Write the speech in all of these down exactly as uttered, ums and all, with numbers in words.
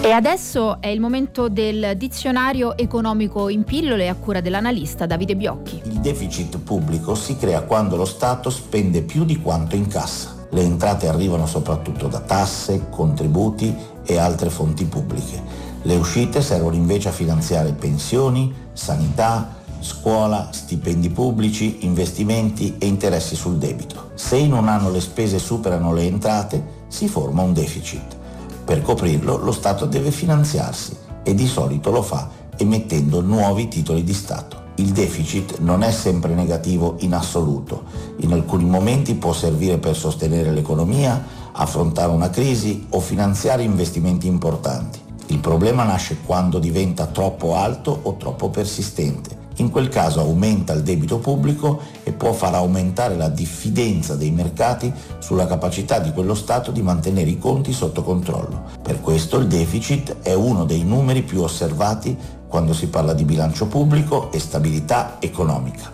E adesso è il momento del dizionario economico in pillole a cura dell'analista Davide Biocchi. Il deficit pubblico si crea quando lo Stato spende più di quanto incassa. Le entrate arrivano soprattutto da tasse, contributi e altre fonti pubbliche. Le uscite servono invece a finanziare pensioni, sanità, scuola, stipendi pubblici, investimenti e interessi sul debito. Se in un anno le spese superano le entrate, si forma un deficit. Per coprirlo lo Stato deve finanziarsi e di solito lo fa emettendo nuovi titoli di Stato. Il deficit non è sempre negativo in assoluto. In alcuni momenti può servire per sostenere l'economia, affrontare una crisi o finanziare investimenti importanti. Il problema nasce quando diventa troppo alto o troppo persistente. In quel caso aumenta il debito pubblico e può far aumentare la diffidenza dei mercati sulla capacità di quello Stato di mantenere i conti sotto controllo. Per questo il deficit è uno dei numeri più osservati quando si parla di bilancio pubblico e stabilità economica.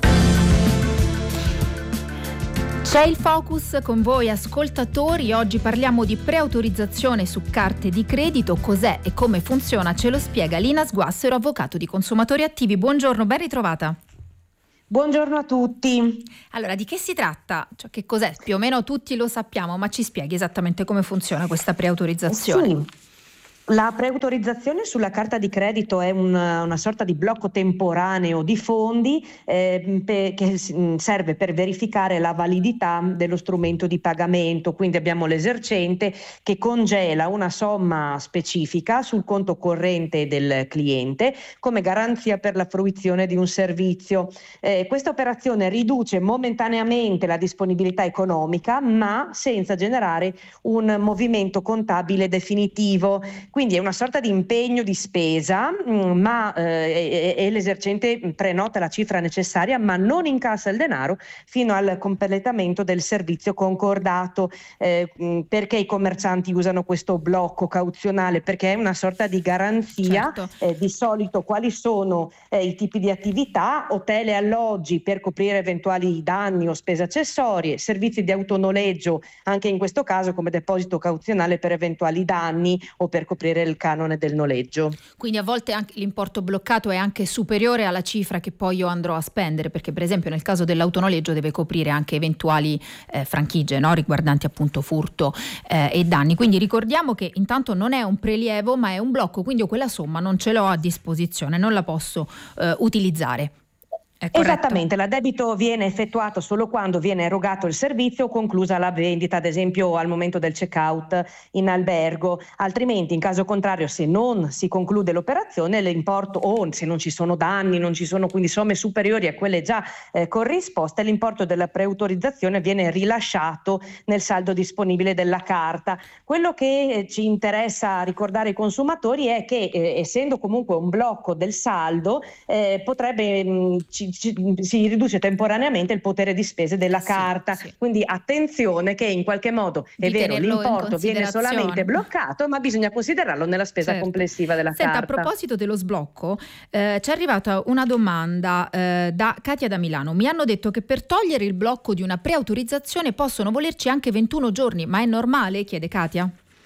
C'è il Focus con voi ascoltatori. Oggi parliamo di preautorizzazione su carte di credito. Cos'è e come funziona? Ce lo spiega Lina Sguassero, avvocato di consumatori attivi. Buongiorno, ben ritrovata. Buongiorno a tutti. Allora, di che si tratta? Cioè, che cos'è? Più o meno tutti lo sappiamo, ma ci spieghi esattamente come funziona questa preautorizzazione? Sì. La preautorizzazione sulla carta di credito è una, una sorta di blocco temporaneo di fondi eh, pe, che serve per verificare la validità dello strumento di pagamento. Quindi abbiamo l'esercente che congela una somma specifica sul conto corrente del cliente come garanzia per la fruizione di un servizio. Eh, questa operazione riduce momentaneamente la disponibilità economica, ma senza generare un movimento contabile definitivo. Quindi è una sorta di impegno di spesa, ma eh, e, e l'esercente prenota la cifra necessaria, ma non incassa il denaro fino al completamento del servizio concordato. Eh, perché i commercianti usano questo blocco cauzionale? Perché è una sorta di garanzia. Certo. Eh, di solito quali sono eh, i tipi di attività? Hotel e alloggi per coprire eventuali danni o spese accessorie, servizi di autonoleggio anche in questo caso come deposito cauzionale per eventuali danni o per coprire il canone del noleggio. Quindi a volte anche l'importo bloccato è anche superiore alla cifra che poi io andrò a spendere, perché per esempio nel caso dell'autonoleggio deve coprire anche eventuali eh, franchigie, no? Riguardanti appunto furto eh, e danni. Quindi ricordiamo che intanto non è un prelievo ma è un blocco, quindi io quella somma non ce l'ho a disposizione, non la posso eh, utilizzare. Esattamente, l'addebito viene effettuato solo quando viene erogato il servizio o conclusa la vendita, ad esempio al momento del check-out in albergo, altrimenti in caso contrario se non si conclude l'operazione l'importo o se non ci sono danni, non ci sono quindi somme superiori a quelle già eh, corrisposte, l'importo della preautorizzazione viene rilasciato nel saldo disponibile della carta. Quello che eh, ci interessa ricordare ai consumatori è che eh, essendo comunque un blocco del saldo eh, potrebbe mh, ci si riduce temporaneamente il potere di spese della sì, carta, sì. Quindi attenzione che in qualche modo è Di vero l'importo viene considerazione. solamente bloccato, ma bisogna considerarlo nella spesa certo. complessiva della Senta, carta. A proposito dello sblocco eh, ci è arrivata una domanda eh, da Katia da Milano. Mi hanno detto che per togliere il blocco di una preautorizzazione possono volerci anche ventuno giorni, ma è normale? Chiede Katia.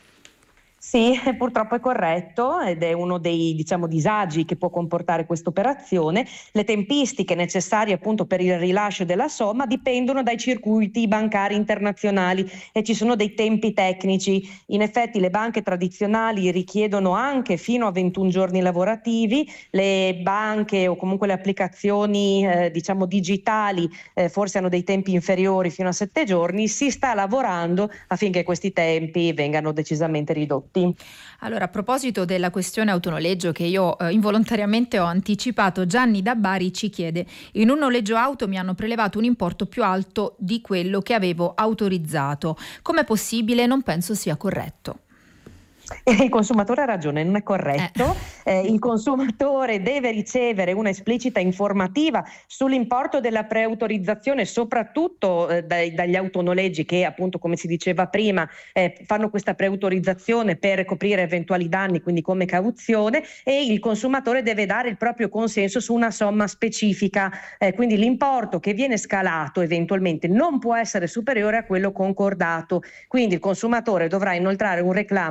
Sì, purtroppo è corretto ed è uno dei diciamo disagi che può comportare questa operazione. Le tempistiche necessarie appunto per il rilascio della somma dipendono dai circuiti bancari internazionali e ci sono dei tempi tecnici. In effetti le banche tradizionali richiedono anche fino a ventuno giorni lavorativi, le banche o comunque le applicazioni eh, diciamo digitali eh, forse hanno dei tempi inferiori fino a sette giorni. Si sta lavorando affinché questi tempi vengano decisamente ridotti. Allora, a proposito della questione autonoleggio che io eh, involontariamente ho anticipato, Gianni da Bari ci chiede: in un noleggio auto mi hanno prelevato un importo più alto di quello che avevo autorizzato. Com'è possibile? Non penso sia corretto. Il consumatore ha ragione, non è corretto. Eh. Eh, il consumatore deve ricevere una esplicita informativa sull'importo della preautorizzazione, soprattutto eh, dai, dagli autonoleggi che appunto, come si diceva prima, eh, fanno questa preautorizzazione per coprire eventuali danni, quindi come cauzione, e il consumatore deve dare il proprio consenso su una somma specifica, eh, quindi l'importo che viene scalato eventualmente non può essere superiore a quello concordato, quindi il consumatore dovrà inoltrare un reclamo sia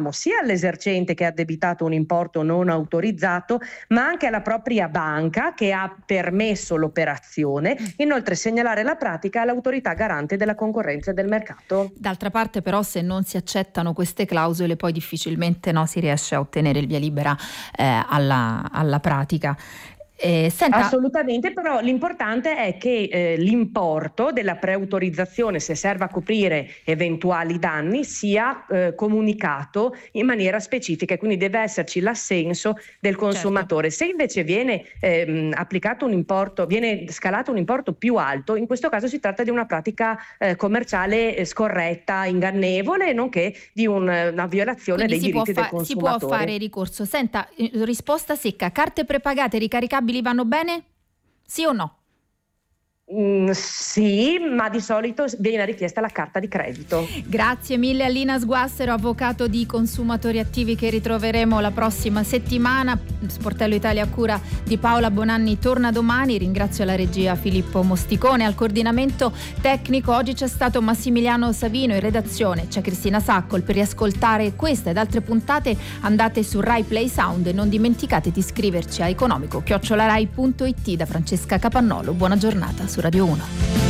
all'esercente che ha addebitato un importo non autorizzato, ma anche alla propria banca che ha permesso l'operazione. Inoltre segnalare la pratica all'autorità garante della concorrenza e del mercato. D'altra parte però, se non si accettano queste clausole, poi difficilmente no, si riesce a ottenere il via libera eh, alla, alla pratica. Eh, senta... Assolutamente, però l'importante è che eh, l'importo della preautorizzazione, se serve a coprire eventuali danni, sia eh, comunicato in maniera specifica, e quindi deve esserci l'assenso del consumatore. Certo. Se invece viene ehm, applicato un importo, viene scalato un importo più alto, in questo caso si tratta di una pratica eh, commerciale eh, scorretta, ingannevole, nonché di un, una violazione quindi dei diritti fa- del consumatore. Si può fare ricorso. Senta, risposta secca: carte prepagate ricaricabili vanno bene? Sì o no? Mm, sì, ma di solito viene richiesta la carta di credito. Grazie mille a Lina Sguassero, avvocato di consumatori attivi, che ritroveremo la prossima settimana. Sportello Italia a cura di Paola Bonanni torna domani. Ringrazio la regia Filippo Mosticone. Al coordinamento tecnico oggi c'è stato Massimiliano Savino, in redazione c'è Cristina Saccol. Per riascoltare questa ed altre puntate andate su Rai Play Sound e non dimenticate di iscriverci a economico chiocciola rai punto it. Da Francesca Capannolo, buona giornata su Radio uno.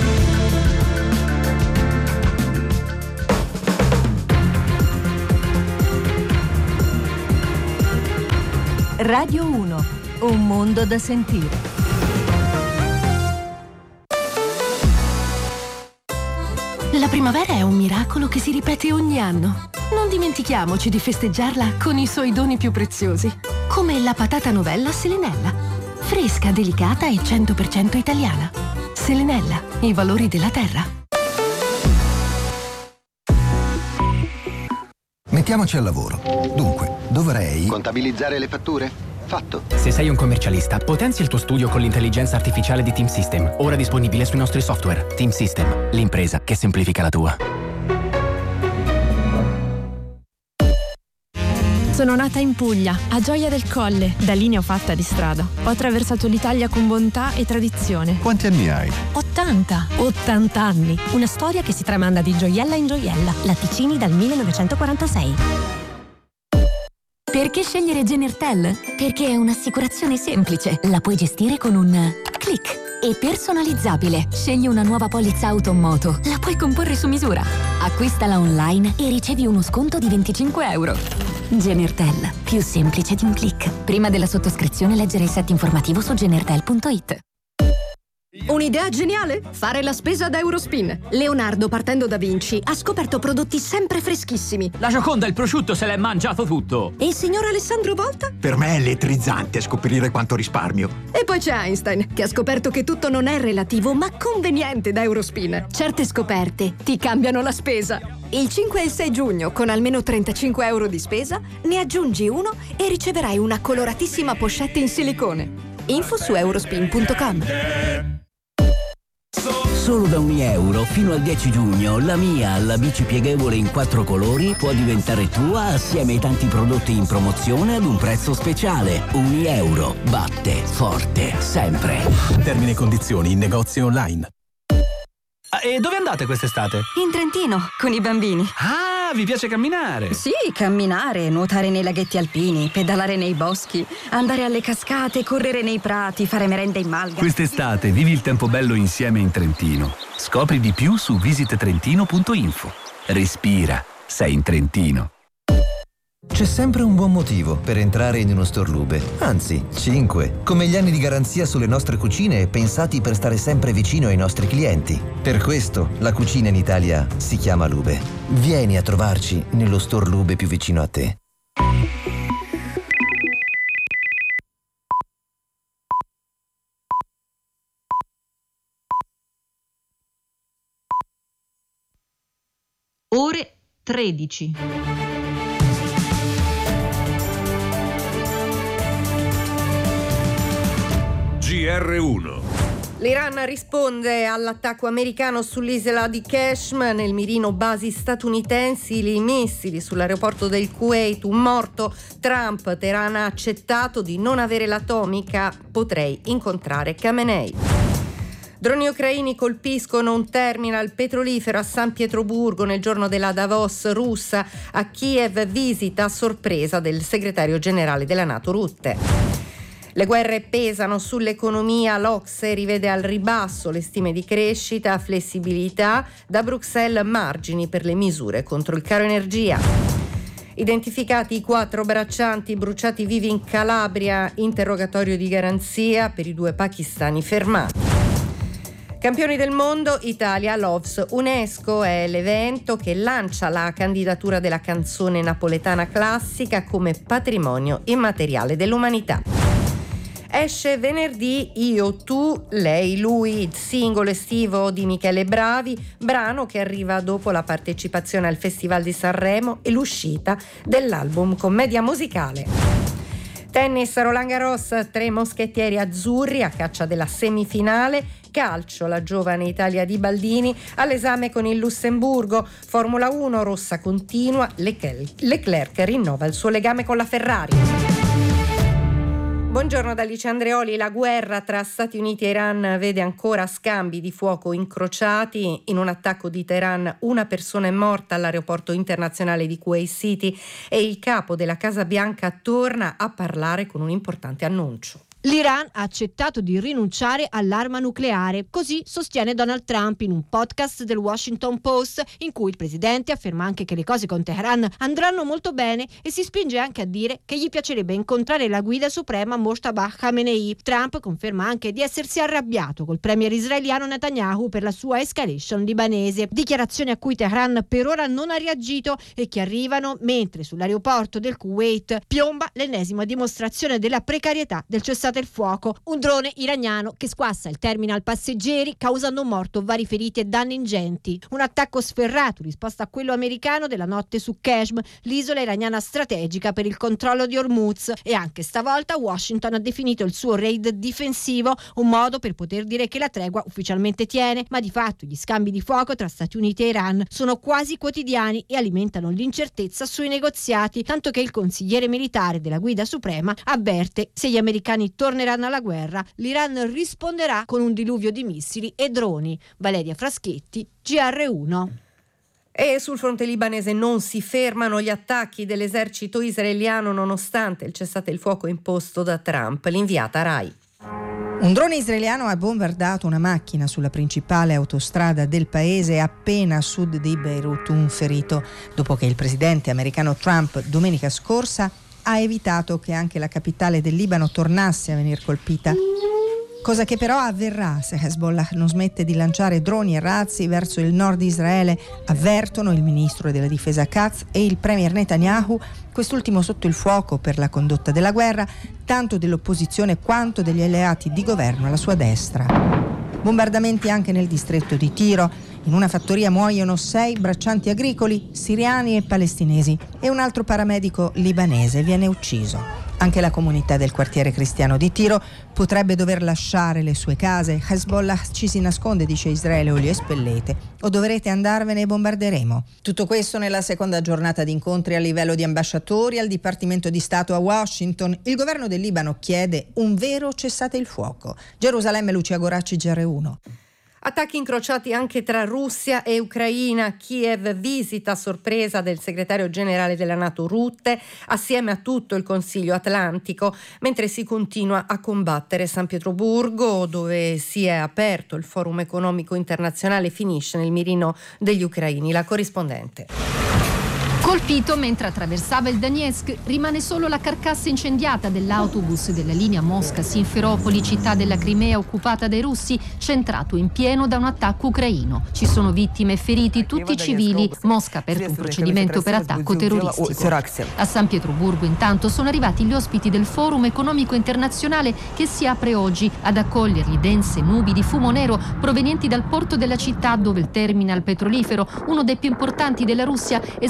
Radio uno, un mondo da sentire. La primavera è un miracolo che si ripete ogni anno. Non dimentichiamoci di festeggiarla con i suoi doni più preziosi, come la patata novella Selenella. Fresca, delicata e cento per cento italiana. Selenella, i valori della terra. Mettiamoci al lavoro. Dunque, dovrei... contabilizzare le fatture? Fatto. Se sei un commercialista, potenzia il tuo studio con l'intelligenza artificiale di Team System, ora disponibile sui nostri software. Team System, l'impresa che semplifica la tua. Sono nata in Puglia, a Gioia del Colle. Da lì ne ho fatta di strada. Ho attraversato l'Italia con bontà e tradizione. Quanti anni hai? ottanta. ottanta anni. Una storia che si tramanda di gioiella in gioiella. Latticini dal millenovecentoquarantasei. Perché scegliere Genertel? Perché è un'assicurazione semplice. La puoi gestire con un click. E personalizzabile. Scegli una nuova polizza auto o moto. La puoi comporre su misura. Acquistala online e ricevi uno sconto di venticinque euro. Genertel. Più semplice di un click. Prima della sottoscrizione leggere il set informativo su genertel punto it. Un'idea geniale? Fare la spesa da Eurospin. Leonardo, partendo da Vinci, ha scoperto prodotti sempre freschissimi. La Gioconda, il prosciutto, se l'è mangiato tutto. E il signor Alessandro Volta? Per me è elettrizzante scoprire quanto risparmio. E poi c'è Einstein, che ha scoperto che tutto non è relativo, ma conveniente da Eurospin. Certe scoperte ti cambiano la spesa. Il cinque e il sei giugno, con almeno trentacinque euro di spesa, ne aggiungi uno e riceverai una coloratissima pochette in silicone. Info su eurospin punto com. Solo da un euro fino al dieci giugno la Mia, la bici pieghevole in quattro colori, può diventare tua assieme ai tanti prodotti in promozione ad un prezzo speciale. Un euro batte forte sempre. Termini e condizioni in negozi online. E dove andate quest'estate? In Trentino, con i bambini. Ah, vi piace camminare? Sì, camminare, nuotare nei laghetti alpini, pedalare nei boschi, andare alle cascate, correre nei prati, fare merende in malga. Quest'estate vivi il tempo bello insieme in Trentino. Scopri di più su visit trentino punto info. Respira, sei in Trentino. C'è sempre un buon motivo per entrare in uno store Lube, anzi cinque, come gli anni di garanzia sulle nostre cucine pensati per stare sempre vicino ai nostri clienti. Per questo la cucina in Italia si chiama Lube. Vieni a trovarci nello store Lube più vicino a te. Ore tredici. G R uno. L'Iran risponde all'attacco americano sull'isola di Qashm, nel mirino basi statunitensi, i missili sull'aeroporto del Kuwait, un morto. Trump, Teheran ha accettato di non avere l'atomica, potrei incontrare Khamenei. Droni ucraini colpiscono un terminal petrolifero a San Pietroburgo nel giorno della Davos russa. A Kiev visita a sorpresa del segretario generale della NATO Rutte. Le guerre pesano sull'economia, l'Ocse rivede al ribasso le stime di crescita, flessibilità, da Bruxelles margini per le misure contro il caro energia. Identificati i quattro braccianti bruciati vivi in Calabria, interrogatorio di garanzia per i due pakistani fermati. Campioni del mondo, Italia Loves UNESCO è l'evento che lancia la candidatura della canzone napoletana classica come patrimonio immateriale dell'umanità. Esce venerdì Io, tu, lei, lui, il singolo estivo di Michele Bravi, brano che arriva dopo la partecipazione al Festival di Sanremo e l'uscita dell'album commedia musicale. Tennis, Roland Garros, tre moschettieri azzurri a caccia della semifinale. Calcio, la giovane Italia di Baldini all'esame con il Lussemburgo. Formula uno, rossa continua, Leclerc rinnova il suo legame con la Ferrari. Buongiorno da Alice Andreoli. La guerra tra Stati Uniti e Iran vede ancora scambi di fuoco incrociati. In un attacco di Teheran una persona è morta all'aeroporto internazionale di Kuwait City e il capo della Casa Bianca torna a parlare con un importante annuncio. L'Iran ha accettato di rinunciare all'arma nucleare, così sostiene Donald Trump in un podcast del Washington Post, in cui il presidente afferma anche che le cose con Teheran andranno molto bene e si spinge anche a dire che gli piacerebbe incontrare la guida suprema Mojtaba Khamenei. Trump conferma anche di essersi arrabbiato col premier israeliano Netanyahu per la sua escalation libanese, dichiarazioni a cui Teheran per ora non ha reagito e che arrivano mentre sull'aeroporto del Kuwait piomba l'ennesima dimostrazione della precarietà del cessato il fuoco, un drone iraniano che squassa il terminal passeggeri causando un morto, vari feriti e danni ingenti. Un attacco sferrato risposta a quello americano della notte su Kashmir, l'isola iraniana strategica per il controllo di Hormuz, e anche stavolta Washington ha definito il suo raid difensivo un modo per poter dire che la tregua ufficialmente tiene, ma di fatto gli scambi di fuoco tra Stati Uniti e Iran sono quasi quotidiani e alimentano l'incertezza sui negoziati, tanto che il consigliere militare della guida suprema avverte: se gli americani torneranno alla guerra, l'Iran risponderà con un diluvio di missili e droni. Valeria Fraschetti, G R uno. E sul fronte libanese non si fermano gli attacchi dell'esercito israeliano nonostante il cessate il fuoco imposto da Trump. L'inviata Rai. Un drone israeliano ha bombardato una macchina sulla principale autostrada del paese appena a sud di Beirut, un ferito, dopo che il presidente americano Trump domenica scorsa ha evitato che anche la capitale del Libano tornasse a venir colpita. Cosa che però avverrà se Hezbollah non smette di lanciare droni e razzi verso il nord di Israele, avvertono il ministro della difesa Katz e il premier Netanyahu, quest'ultimo sotto il fuoco per la condotta della guerra, tanto dell'opposizione quanto degli alleati di governo alla sua destra. Bombardamenti anche nel distretto di Tiro. In una fattoria muoiono sei braccianti agricoli, siriani e palestinesi, e un altro paramedico libanese viene ucciso. Anche la comunità del quartiere cristiano di Tiro potrebbe dover lasciare le sue case. Hezbollah ci si nasconde, dice Israele, o li espellete, o dovrete andarvene e bombarderemo. Tutto questo nella seconda giornata di incontri a livello di ambasciatori al Dipartimento di Stato a Washington. Il governo del Libano chiede un vero cessate il fuoco. Gerusalemme, Lucia Goracci, G R uno. Attacchi incrociati anche tra Russia e Ucraina. Kiev visita a sorpresa del segretario generale della NATO Rutte assieme a tutto il Consiglio Atlantico, mentre si continua a combattere San Pietroburgo, dove si è aperto il Forum economico internazionale, finisce nel mirino degli ucraini. La corrispondente. Colpito mentre attraversava il Donetsk, rimane solo la carcassa incendiata dell'autobus della linea Mosca-Simferopoli, città della Crimea occupata dai russi, centrato in pieno da un attacco ucraino. Ci sono vittime e feriti, tutti civili. Mosca ha aperto un procedimento per attacco terroristico. A San Pietroburgo intanto sono arrivati gli ospiti del Forum economico internazionale che si apre oggi. Ad accoglierli dense nubi di fumo nero provenienti dal porto della città, dove il terminal petrolifero, uno dei più importanti della Russia, è stato colpito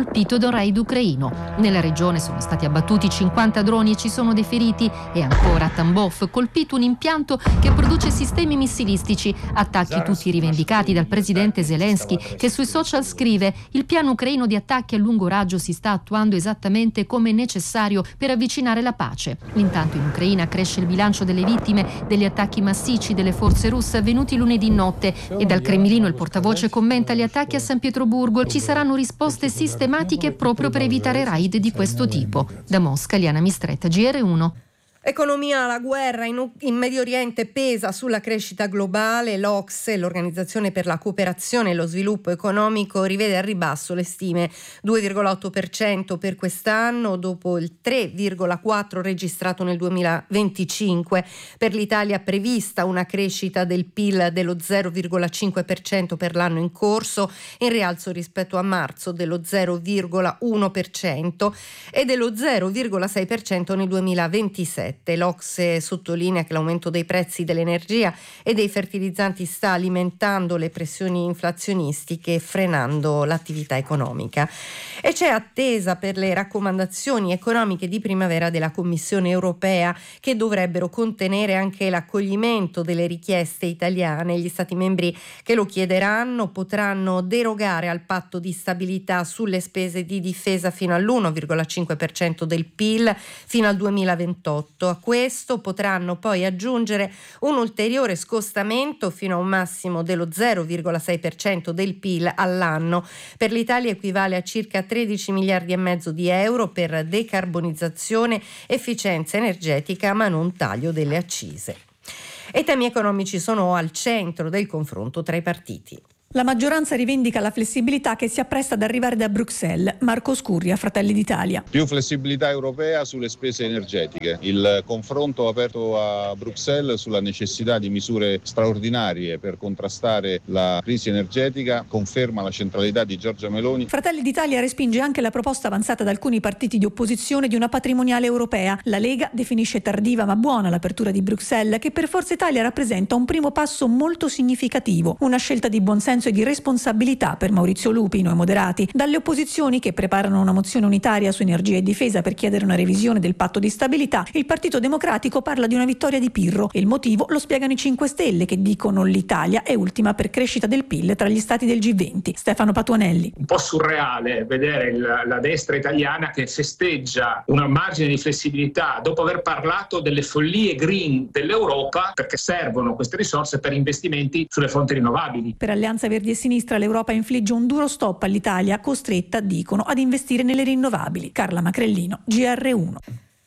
colpito da un raid ucraino. Nella regione sono stati abbattuti cinquanta droni e ci sono dei feriti. E ancora a Tambov, colpito un impianto che produce sistemi missilistici. Attacchi tutti rivendicati dal presidente Zelensky, che sui social scrive: il piano ucraino di attacchi a lungo raggio si sta attuando esattamente come necessario per avvicinare la pace. Intanto in Ucraina cresce il bilancio delle vittime degli attacchi massicci delle forze russe avvenuti lunedì notte, e dal Cremlino il portavoce commenta gli attacchi a San Pietroburgo. Ci saranno risposte sistematiche proprio per evitare raid di questo tipo. Da Mosca, Liana Mistretta, G R uno. Economia, la guerra in, in Medio Oriente pesa sulla crescita globale. L'O C S E, l'Organizzazione per la cooperazione e lo sviluppo economico, rivede al ribasso le stime: due virgola otto per cento per quest'anno, dopo il tre virgola quattro per cento registrato nel duemilaventicinque. Per l'Italia è prevista una crescita del P I L dello zero virgola cinque per cento per l'anno in corso, in rialzo rispetto a marzo dello zero virgola uno per cento e dello zero virgola sei per cento nel duemilaventisette. L'O C S E sottolinea che l'aumento dei prezzi dell'energia e dei fertilizzanti sta alimentando le pressioni inflazionistiche, frenando l'attività economica. E c'è attesa per le raccomandazioni economiche di primavera della Commissione europea, che dovrebbero contenere anche l'accoglimento delle richieste italiane. Gli Stati membri che lo chiederanno potranno derogare al patto di stabilità sulle spese di difesa fino all'uno virgola cinque per cento del P I L fino al duemilaventotto. A questo potranno poi aggiungere un ulteriore scostamento fino a un massimo dello zero virgola sei per cento del P I L all'anno. Per l'Italia equivale a circa tredici miliardi e mezzo di euro per decarbonizzazione, efficienza energetica, ma non taglio delle accise. E i temi economici sono al centro del confronto tra i partiti. La maggioranza rivendica la flessibilità che si appresta ad arrivare da Bruxelles. Marco Scurria, Fratelli d'Italia. Più flessibilità europea sulle spese energetiche. Il confronto aperto a Bruxelles sulla necessità di misure straordinarie per contrastare la crisi energetica conferma la centralità di Giorgia Meloni. Fratelli d'Italia respinge anche la proposta avanzata da alcuni partiti di opposizione di una patrimoniale europea. La Lega definisce tardiva ma buona l'apertura di Bruxelles, che per Forza Italia rappresenta un primo passo molto significativo, una scelta di buonsenso e di responsabilità per Maurizio Lupi, Noi Moderati. Dalle opposizioni, che preparano una mozione unitaria su energia e difesa per chiedere una revisione del patto di stabilità, il Partito Democratico parla di una vittoria di Pirro, e il motivo lo spiegano i cinque Stelle, che dicono l'Italia è ultima per crescita del P I L tra gli stati del G venti. Stefano Patuanelli. Un po' surreale vedere il, la destra italiana che festeggia una margine di flessibilità dopo aver parlato delle follie green dell'Europa, perché servono queste risorse per investimenti sulle fonti rinnovabili. Per Alleanza Verdi e Sinistra l'Europa infligge un duro stop all'Italia, costretta, dicono, ad investire nelle rinnovabili. Carla Macrellino, G R uno.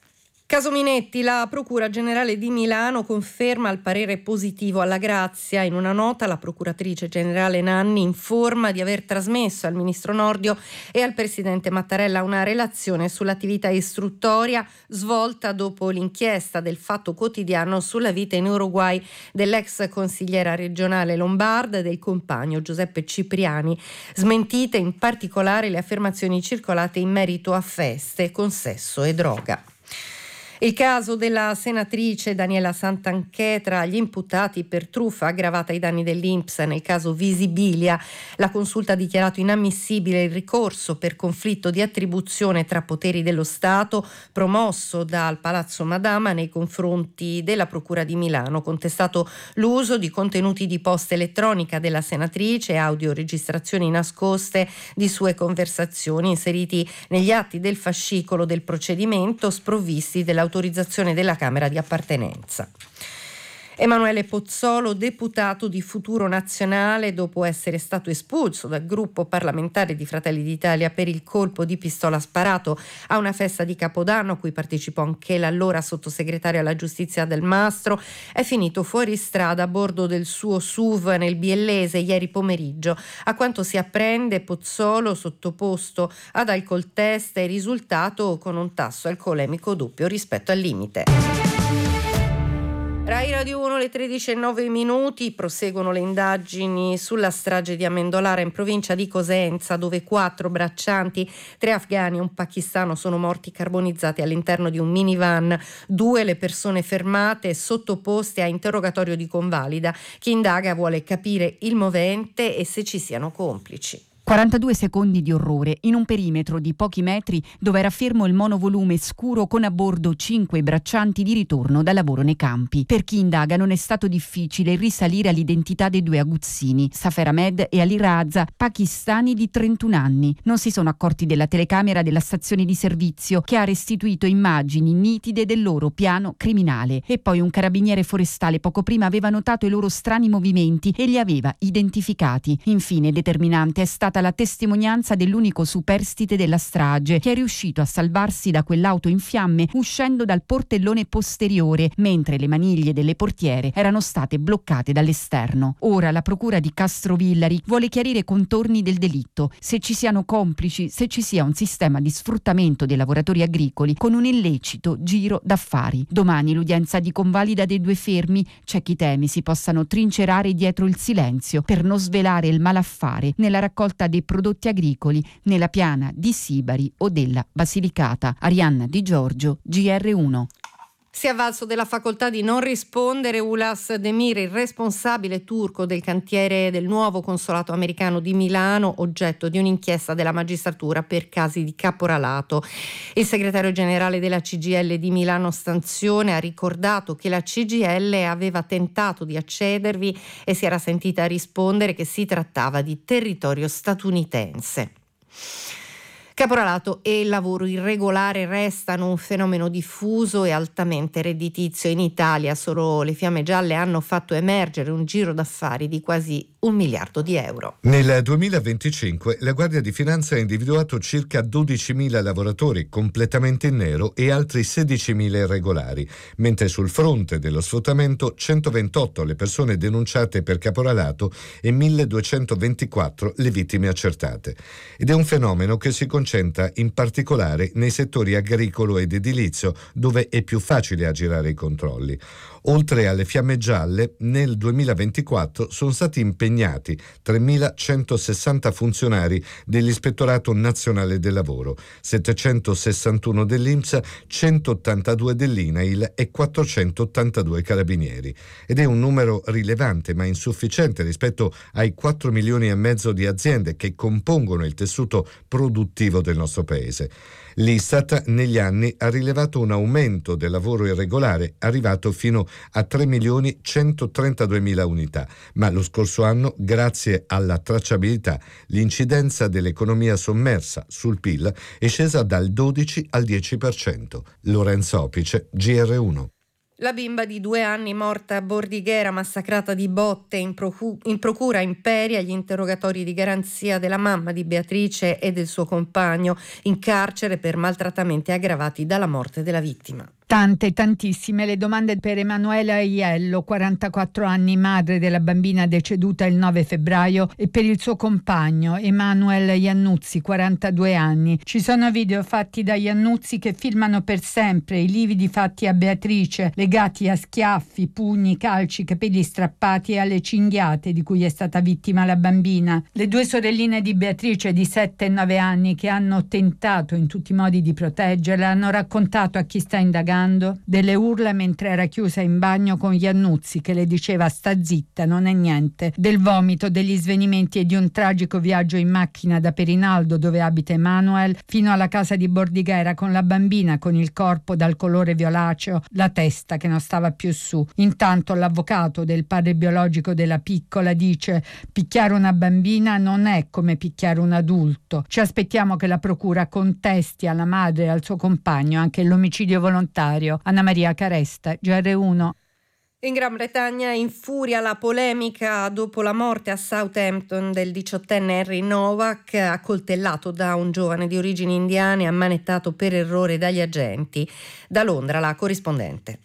Caso Minetti, la Procura Generale di Milano conferma il parere positivo alla grazia. In una nota la Procuratrice Generale Nanni informa di aver trasmesso al Ministro Nordio e al Presidente Mattarella una relazione sull'attività istruttoria svolta dopo l'inchiesta del Fatto Quotidiano sulla vita in Uruguay dell'ex consigliera regionale lombarda e del compagno Giuseppe Cipriani. Smentite in particolare le affermazioni circolate in merito a feste, consesso e droga. Il caso della senatrice Daniela Santanchè tra gli imputati per truffa aggravata ai danni dell'I N P S nel caso Visibilia. La Consulta ha dichiarato inammissibile il ricorso per conflitto di attribuzione tra poteri dello Stato promosso dal Palazzo Madama nei confronti della Procura di Milano, contestato l'uso di contenuti di posta elettronica della senatrice e audioregistrazioni nascoste di sue conversazioni inseriti negli atti del fascicolo del procedimento sprovvisti della autorizzazione della Camera di appartenenza. Emanuele Pozzolo, deputato di Futuro Nazionale, dopo essere stato espulso dal gruppo parlamentare di Fratelli d'Italia per il colpo di pistola sparato a una festa di Capodanno a cui partecipò anche l'allora sottosegretario alla giustizia Del Mastro, è finito fuori strada a bordo del suo S U V nel Biellese ieri pomeriggio. A quanto si apprende, Pozzolo, sottoposto ad alcol test, è risultato con un tasso alcolemico doppio rispetto al limite. Rai Radio uno, le tredici e nove minuti, proseguono le indagini sulla strage di Amendolara in provincia di Cosenza, dove quattro braccianti, tre afghani e un pakistano sono morti carbonizzati all'interno di un minivan. Due le persone fermate e sottoposte a interrogatorio di convalida. Chi indaga vuole capire il movente e se ci siano complici. quarantadue secondi di orrore in un perimetro di pochi metri dove era fermo il monovolume scuro con a bordo cinque braccianti di ritorno dal lavoro nei campi. Per chi indaga non è stato difficile risalire all'identità dei due aguzzini, Safer Ahmed e Ali Raza, pakistani di trentuno anni. Non si sono accorti della telecamera della stazione di servizio che ha restituito immagini nitide del loro piano criminale. E poi un carabiniere forestale poco prima aveva notato i loro strani movimenti e li aveva identificati. Infine determinante è stata la testimonianza dell'unico superstite della strage, che è riuscito a salvarsi da quell'auto in fiamme uscendo dal portellone posteriore, mentre le maniglie delle portiere erano state bloccate dall'esterno. Ora la procura di Castrovillari vuole chiarire i contorni del delitto, se ci siano complici, se ci sia un sistema di sfruttamento dei lavoratori agricoli con un illecito giro d'affari. Domani l'udienza di convalida dei due fermi. C'è chi teme si possano trincerare dietro il silenzio per non svelare il malaffare nella raccolta dei prodotti agricoli nella piana di Sibari o della Basilicata. Arianna Di Giorgio, G R uno. Si è avvalso della facoltà di non rispondere Ulas Demir, il responsabile turco del cantiere del nuovo consolato americano di Milano, oggetto di un'inchiesta della magistratura per casi di caporalato. Il segretario generale della C G I L di Milano Stanzione ha ricordato che la C G I L aveva tentato di accedervi e si era sentita rispondere che si trattava di territorio statunitense. Caporalato e lavoro irregolare restano un fenomeno diffuso e altamente redditizio. In Italia solo le Fiamme Gialle hanno fatto emergere un giro d'affari di quasi un miliardo di euro. Nel duemilaventicinque la Guardia di Finanza ha individuato circa dodicimila lavoratori completamente in nero e altri sedicimila irregolari, mentre sul fronte dello sfruttamento centoventotto le persone denunciate per caporalato e milleduecentoventiquattro le vittime accertate. Ed è un fenomeno che si concentra in particolare nei settori agricolo ed edilizio, dove è più facile aggirare i controlli. Oltre alle Fiamme Gialle, nel duemilaventiquattro sono stati impegnati tremilacentosessanta funzionari dell'Ispettorato Nazionale del Lavoro, settecentosessantuno dell'I N P S, centottantadue dell'I N A I L e quattrocentottantadue carabinieri. Ed è un numero rilevante ma insufficiente rispetto ai quattro milioni e mezzo di aziende che compongono il tessuto produttivo del nostro paese. L'Istat negli anni ha rilevato un aumento del lavoro irregolare arrivato fino a tre milioni centotrentaduemila unità, ma lo scorso anno, grazie alla tracciabilità, l'incidenza dell'economia sommersa sul P I L è scesa dal dodici al dieci per cento. Lorenzo Opice, G R uno. La bimba di due anni morta a Bordighera, massacrata di botte in, procu- in procura Imperia, gli interrogatori di garanzia della mamma di Beatrice e del suo compagno in carcere per maltrattamenti aggravati dalla morte della vittima. Tante, tantissime le domande per Emanuela Aiello, quarantaquattro anni, madre della bambina deceduta il nove febbraio, e per il suo compagno Emanuel Iannuzzi, quarantadue anni. Ci sono video fatti da Iannuzzi che filmano per sempre i lividi fatti a Beatrice, legati a schiaffi, pugni, calci, capelli strappati e alle cinghiate di cui è stata vittima la bambina. Le due sorelline di Beatrice di sette e nove anni, che hanno tentato in tutti i modi di proteggerla, hanno raccontato a chi sta indagando delle urla mentre era chiusa in bagno con Iannuzzi che le diceva sta zitta, non è niente, del vomito, degli svenimenti e di un tragico viaggio in macchina da Perinaldo, dove abita Emanuel, fino alla casa di Bordighera con la bambina con il corpo dal colore violaceo, la testa che non stava più su. Intanto l'avvocato del padre biologico della piccola dice: picchiare una bambina non è come picchiare un adulto. Ci aspettiamo che la procura contesti alla madre e al suo compagno anche l'omicidio volontario. Anna Maria Caresta, G R uno. In Gran Bretagna infuria la polemica dopo la morte a Southampton del diciottenne Harry Novak, accoltellato da un giovane di origini indiane e ammanettato per errore dagli agenti. Da Londra la corrispondente.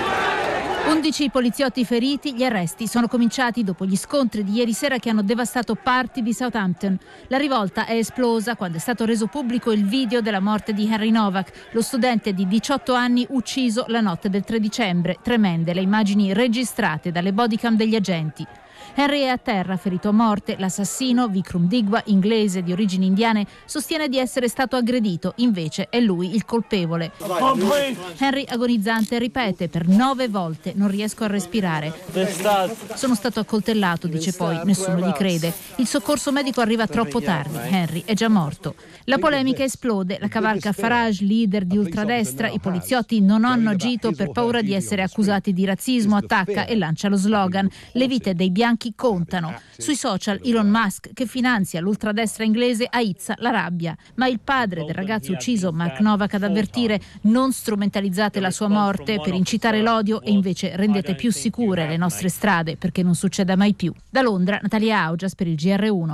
undici poliziotti feriti, gli arresti sono cominciati dopo gli scontri di ieri sera che hanno devastato parti di Southampton. La rivolta è esplosa quando è stato reso pubblico il video della morte di Harry Novak, lo studente di diciotto anni ucciso la notte del tre dicembre. Tremende le immagini registrate dalle bodycam degli agenti. Henry è a terra, ferito a morte. L'assassino, Vikram Digwa, inglese di origini indiane, sostiene di essere stato aggredito, invece è lui il colpevole. Henry, agonizzante, ripete: per nove volte non riesco a respirare. Sono stato accoltellato, dice poi, nessuno gli crede. Il soccorso medico arriva troppo tardi, Henry è già morto. La polemica esplode, la cavalca Farage, leader di ultradestra, i poliziotti non hanno agito per paura di essere accusati di razzismo, attacca e lancia lo slogan: le vite dei bianchi contano. Sui social Elon Musk, che finanzia l'ultradestra inglese, aizza la rabbia, ma il padre del ragazzo ucciso, Mark Novak, ad avvertire: non strumentalizzate la sua morte per incitare l'odio e invece rendete più sicure le nostre strade perché non succeda mai più. Da Londra, Natalia Augias per il G R uno.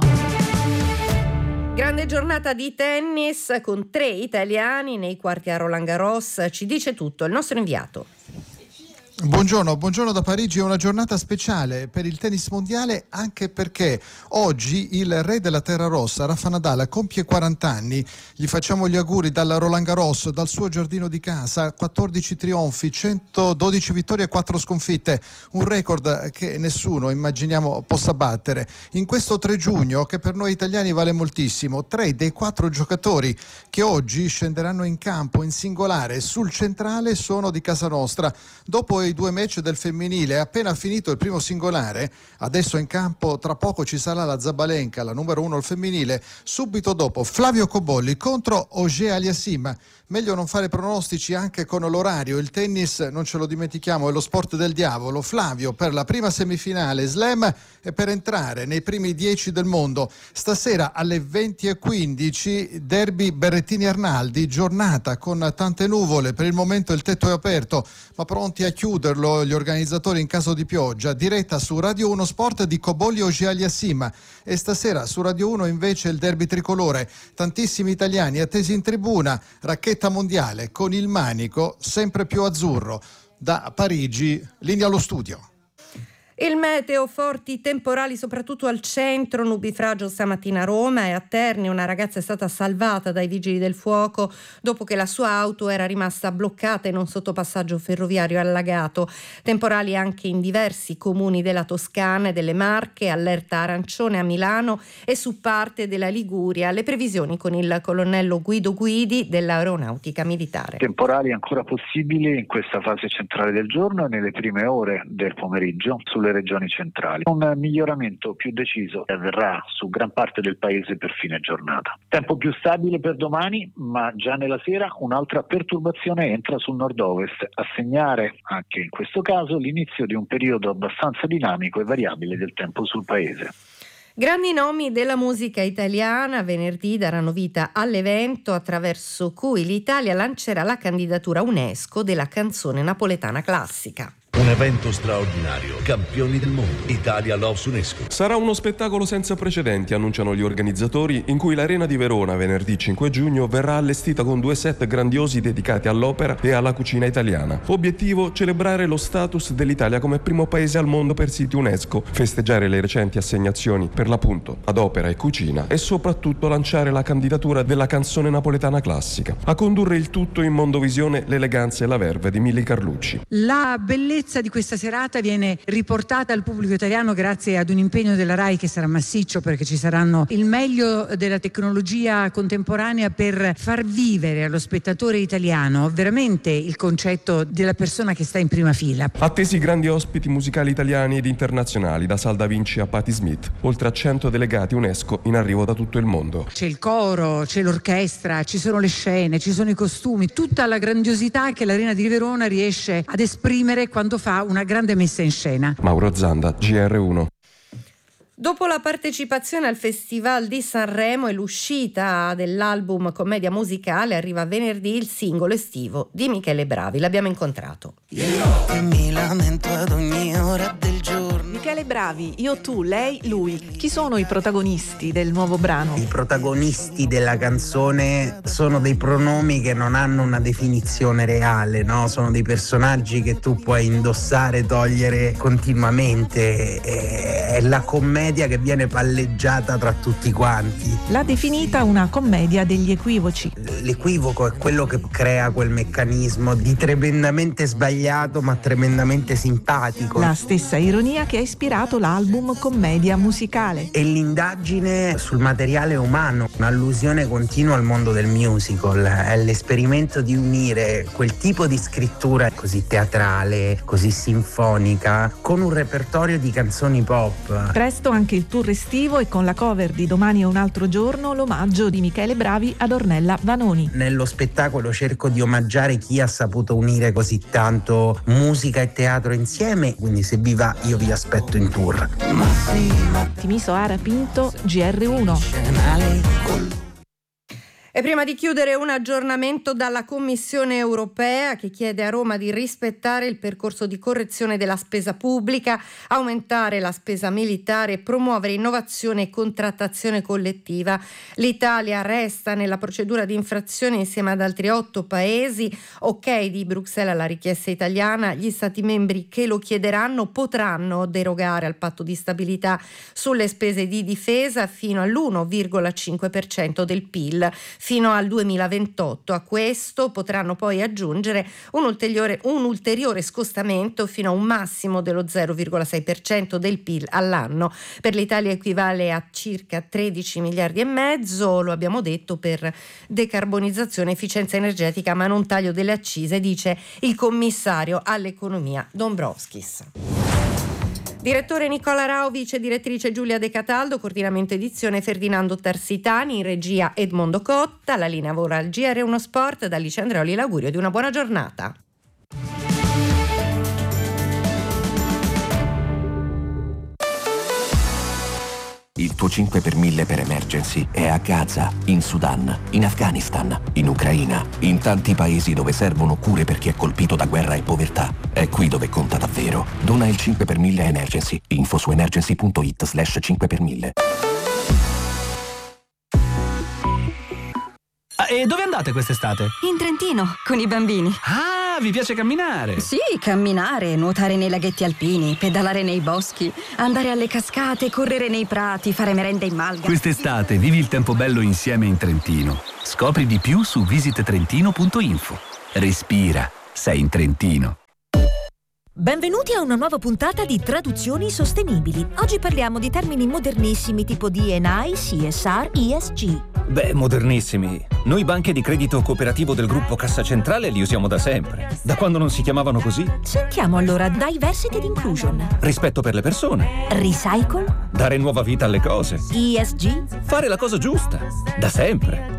Grande giornata di tennis con tre italiani nei quarti a Roland Garros. Ci dice tutto il nostro inviato. Buongiorno, buongiorno da Parigi. È una giornata speciale per il tennis mondiale, anche perché oggi il re della terra rossa, Rafa Nadal, compie quaranta anni. Gli facciamo gli auguri dalla Roland Garros, dal suo giardino di casa. quattordici trionfi, centododici vittorie e quattro sconfitte, un record che nessuno, immaginiamo, possa battere. In questo tre giugno, che per noi italiani vale moltissimo, tre dei quattro giocatori che oggi scenderanno in campo in singolare sul centrale sono di casa nostra. Dopo i due match del femminile, appena finito il primo singolare, adesso in campo tra poco ci sarà la Zabalenka, la numero uno al femminile, subito dopo Flavio Cobolli contro Auger Aliassime. Meglio non fare pronostici anche con l'orario, il tennis, non ce lo dimentichiamo, è lo sport del diavolo. Flavio per la prima semifinale slam e per entrare nei primi dieci del mondo. Stasera alle venti e quindici derby Berrettini-Arnaldi, giornata con tante nuvole, per il momento il tetto è aperto, ma pronti a chiuderlo gli organizzatori in caso di pioggia. Diretta su Radio uno Sport di Cobolli Auger Aliassime, e stasera su Radio uno invece il derby tricolore. Tantissimi italiani attesi in tribuna, racchetta mondiale con il manico sempre più azzurro. Da Parigi, linea allo studio. Il meteo, forti temporali soprattutto al centro, nubifragio stamattina a Roma e a Terni. Una ragazza è stata salvata dai vigili del fuoco dopo che la sua auto era rimasta bloccata in un sottopassaggio ferroviario allagato. Temporali anche in diversi comuni della Toscana e delle Marche, allerta arancione a Milano e su parte della Liguria. Le previsioni con il colonnello Guido Guidi dell'Aeronautica Militare. Temporali ancora possibili in questa fase centrale del giorno e nelle prime ore del pomeriggio sulle regioni centrali. Un miglioramento più deciso avverrà su gran parte del paese per fine giornata. Tempo più stabile per domani, ma già nella sera un'altra perturbazione entra sul nord-ovest, a segnare anche in questo caso l'inizio di un periodo abbastanza dinamico e variabile del tempo sul paese. Grandi nomi della musica italiana venerdì daranno vita all'evento attraverso cui l'Italia lancerà la candidatura UNESCO della canzone napoletana classica. Un evento straordinario, campioni del mondo, Italia Loves UNESCO. Sarà uno spettacolo senza precedenti, annunciano gli organizzatori, in cui l'Arena di Verona venerdì cinque giugno verrà allestita con due set grandiosi dedicati all'opera e alla cucina italiana. Obiettivo: celebrare lo status dell'Italia come primo paese al mondo per siti UNESCO, festeggiare le recenti assegnazioni per l'appunto ad opera e cucina e soprattutto lanciare la candidatura della canzone napoletana classica. A condurre il tutto in Mondovisione l'eleganza e la verve di Mili Carlucci. La bellezza di questa serata viene riportata al pubblico italiano grazie ad un impegno della RAI che sarà massiccio, perché ci saranno il meglio della tecnologia contemporanea per far vivere allo spettatore italiano veramente il concetto della persona che sta in prima fila. Attesi grandi ospiti musicali italiani ed internazionali, da Sal Da Vinci a Patti Smith, oltre a cento delegati UNESCO in arrivo da tutto il mondo. C'è il coro, c'è l'orchestra, ci sono le scene, ci sono i costumi, tutta la grandiosità che l'Arena di Verona riesce ad esprimere quando fa una grande messa in scena. Mauro Zanda, G R uno. Dopo la partecipazione al Festival di Sanremo e l'uscita dell'album Commedia Musicale, arriva venerdì il singolo estivo di Michele Bravi. L'abbiamo incontrato. Io mi lamento ad ogni ora del giorno. Michele Bravi, io, tu, lei, lui. Chi sono i protagonisti del nuovo brano? I protagonisti della canzone sono dei pronomi che non hanno una definizione reale, no? Sono dei personaggi che tu puoi indossare, togliere continuamente. È la commedia che viene palleggiata tra tutti quanti. L'ha definita una commedia degli equivoci. L'equivoco è quello che crea quel meccanismo di tremendamente sbagliato ma tremendamente simpatico. La stessa ironia che ha ispirato ispirato l'album Commedia musicale. E l'indagine sul materiale umano, un'allusione continua al mondo del musical, è l'esperimento di unire quel tipo di scrittura così teatrale, così sinfonica, con un repertorio di canzoni pop. Presto anche il tour estivo e con la cover di Domani è un altro giorno l'omaggio di Michele Bravi ad Ornella Vanoni. Nello spettacolo cerco di omaggiare chi ha saputo unire così tanto musica e teatro insieme, quindi se vi va io vi aspetto in tour. Timiso Ara Pinto, G R uno. E prima di chiudere, un aggiornamento dalla Commissione europea che chiede a Roma di rispettare il percorso di correzione della spesa pubblica, aumentare la spesa militare e promuovere innovazione e contrattazione collettiva. L'Italia resta nella procedura di infrazione insieme ad altri otto paesi. Ok di Bruxelles alla richiesta italiana, gli Stati membri che lo chiederanno potranno derogare al patto di stabilità sulle spese di difesa fino all'uno virgola cinque per cento del P I L. Fino al duemilaventotto. A questo potranno poi aggiungere un ulteriore, un ulteriore scostamento fino a un massimo dello zero virgola sei per cento del P I L all'anno. Per l'Italia equivale a circa tredici miliardi e mezzo, lo abbiamo detto, per decarbonizzazione e efficienza energetica, ma non taglio delle accise, dice il commissario all'economia Dombrovskis. Direttore Nicola Rao, vice direttrice Giulia De Cataldo, coordinamento edizione Ferdinando Tarsitani, in regia Edmondo Cotta, la linea ora al G R uno Sport, da Alice Andreoli l'augurio di una buona giornata. Il tuo cinque per mille per emergency è a Gaza, in Sudan, in Afghanistan, in Ucraina, in tanti paesi dove servono cure per chi è colpito da guerra e povertà. È qui dove conta davvero. Dona il cinque per mille emergency. Info su emergency.it slash cinque per mille. Ah, e dove andate quest'estate? In Trentino, con i bambini. Ah, vi piace camminare? Sì, camminare, nuotare nei laghetti alpini, pedalare nei boschi, andare alle cascate, correre nei prati, fare merenda in malga. Quest'estate vivi il tempo bello insieme in Trentino. Scopri di più su visit trentino punto info. Respira, sei in Trentino. Benvenuti a una nuova puntata di Traduzioni Sostenibili. Oggi parliamo di termini modernissimi tipo D and I, C S R, E S G. Beh, modernissimi. Noi banche di credito cooperativo del gruppo Cassa Centrale li usiamo da sempre. Da quando non si chiamavano così? Sentiamo allora Diversity and Inclusion. Rispetto per le persone. Recycle. Dare nuova vita alle cose. E S G. Fare la cosa giusta. Da sempre.